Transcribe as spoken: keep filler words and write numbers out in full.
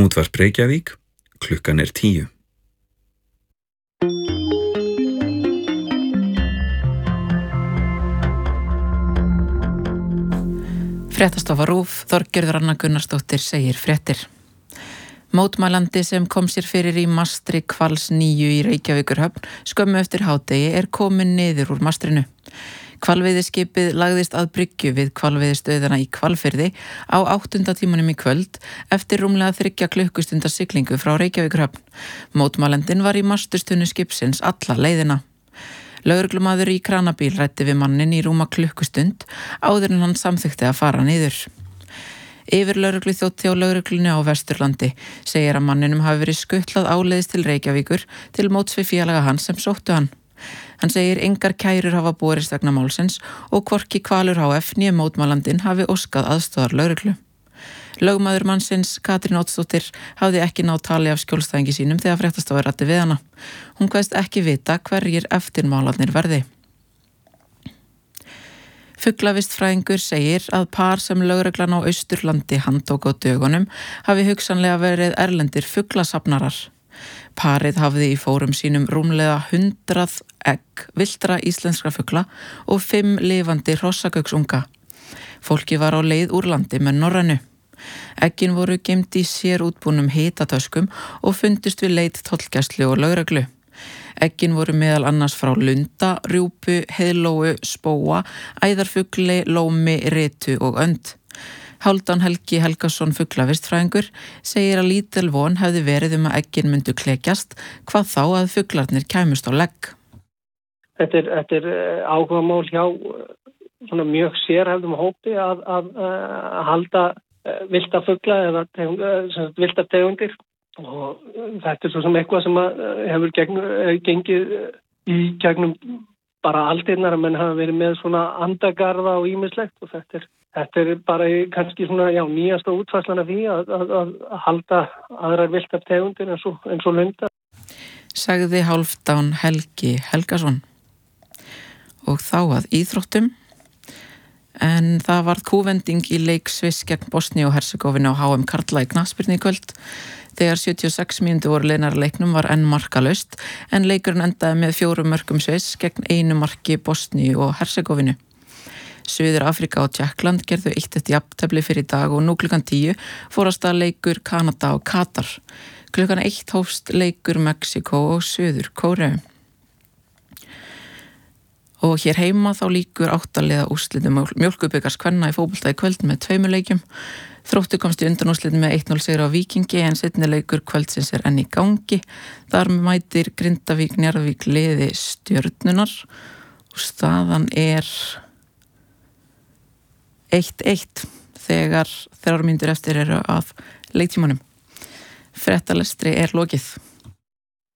Útvarp Reykjavík, klukkan er tíu. Fréttastofa RÚV, Þorgerður Anna Gunnarsdóttir segir fréttir. Mótmælandi sem kom sér fyrir í mastri Hvals níu í Reykjavíkurhöfn skömmu eftir hádegi er komin niður úr mastrinu. Hvalveiðiskipið lagðist að bryggju við hvalveiðistöðina í Hvalfirði á áttunda tímanum í kvöld eftir rúmlega þriggja klukkustunda siglingu frá Reykjavíkurhöfn. Mótmælandinn var í mastustunnu skipsins alla leiðina. Lögreglumaður í kranabíl ræddi við mannin í rúma klukkustund áður en hann samþykkti að fara niður. Yfirlögregluþjónn hjá lögreglunni á Vesturlandi segir að manninum hafi verið skutlað áleiðis til Reykjavíkur til móts við félaga hans sem sóttu hann. Hann segir engar kærur hafa borist vegna málsins og hvorki Hvalur H F né mótmælandinn hafi óskað aðstoðar lögreglu. Lögmaður mannsins, Katrín Oddsdóttir, hafði ekki náð tali af skjólstæðingi sínum þegar fréttastofa ræddi við hana. Hún kveðst ekki vita hverjir eftirmálarnir verði. Fuglavistfræðingur segir að par sem lögreglan á Austurlandi handtók á dögunum hafi hugsanlega verið erlendir fuglasafnarar. Parið hafði í fórum sínum rúmlega hundrað egg villtra íslenskra fugla og fimm lifandi hrossagauksunga. Fólki var á leið úr landi með Norrænu. Eggin voru geymd í sér útbúnum hitatöskum og fundust við leit tollgæslu og lögreglu. Eggin voru meðal annars frá lunda, rjúpu, heiðlóu, spóa, æðarfugli, lómi, ritu og önd. Hálfdán Helgi Helgason fuglavistfræðingur segir að lítil von hefði verið um að eggin myndu klekjast, hvað þá að fuglarnir kæmust á legg. Þetta er, þetta er áhugamál hjá svona mjög sérhæfðum hópi að, að, að halda villta fugla eða villta tegundir og þetta er svo sem eitthvað sem hefur gegn, gengið í gegnum bara aldirnar að menn hafa verið með svona andagarða og ýmislegt og þetta er, þetta er bara kannski svona já, nýjasta útfærslan af því að, að, að halda aðrar villtar tegundir eins og, eins og lunda. Sagði Hálfdán Helgi Helgason. Og þá að íþróttum. En það varð kúvending í leik Sviss gegn Bosníu og Hersegóvínu á H M karla í knattspyrnu í kvöld. Þegar sjötíu og sex mínútur voru liðnar af leiknum var enn markalaust en leikurinn endaði með fjórum mörkum Sviss gegn einu marki Bosníu og Hersegóvínu. Suður Afrika og Tékkland gerðu eitt eitt jafntefli fyrir dag og nú klukkan tíu fór af stað leikur Kanada og Katar. Klukkan eitt hófst leikur Mexíkó og Suður Kóreu. Og hér heima þá líkur áttaliða úrslitum mjólkubikars kvenna í fótbolta í kvöld með tveimur leikjum. Þróttur komst í undanúrslitum með eitt núll sigur á Víkingi en seinni leikur kvöldsins er enn í gangi. Þar mætir Grindavík Njarðvík liði Stjörnunar og staðan er eitt eitt þegar þrjár mínútur eftir eru að leiktímanum. Fréttalestri er lokið.